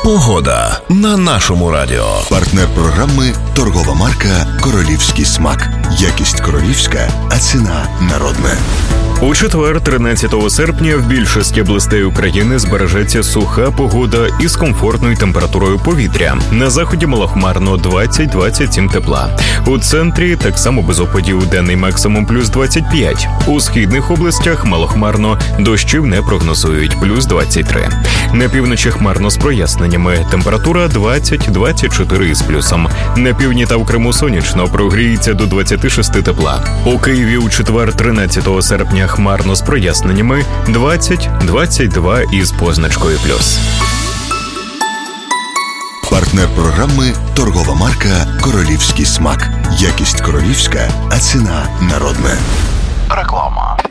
Погода на нашому радіо. Партнер програми – торгова марка «Королівський смак». Якість королівська, а ціна народна. У четвер, 13 серпня, в більшості областей України збережеться суха погода із комфортною температурою повітря. На заході малохмарно 20-27 тепла. У центрі так само без опадів, денний максимум плюс 25. У східних областях малохмарно, дощів не прогнозують, плюс 23. На півночі хмарно з проясненнями, температура 20-24 із плюсом. На півдні та в Криму сонячно, прогріється до 26 тепла. У Києві у четвер, 13 серпня, хмарно з проясненнями, 20-22 із позначкою плюс. Партнер програми – торгова марка «Королівський смак». Якість королівська, а ціна народна. Реклама.